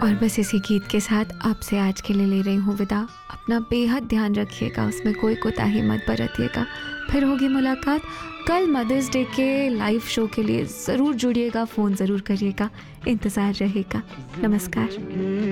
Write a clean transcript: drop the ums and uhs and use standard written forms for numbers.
और बस इसी गीत के साथ आपसे आज के लिए ले रही हूँ विदा। अपना बेहद ध्यान रखिएगा, उसमें कोई कोताही मत बरतिएगा। फिर होगी मुलाकात कल मदर्स डे के लाइव शो के लिए। ज़रूर जुड़िएगा, फ़ोन ज़रूर करिएगा, इंतज़ार रहेगा। नमस्कार।